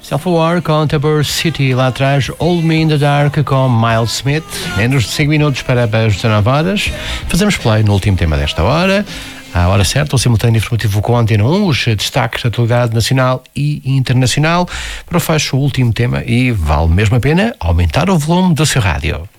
Self-Aware com Tabor City, lá atrás Old Me in the Dark com Miles Smith. Menos de 5 minutos para as 19 horas. Fazemos play no último tema desta hora. À hora certa, o simultâneo informativo com a Antena 1, os destaques da atualidade nacional e internacional. Para o fecho, o último tema, e vale mesmo a pena aumentar o volume do seu rádio.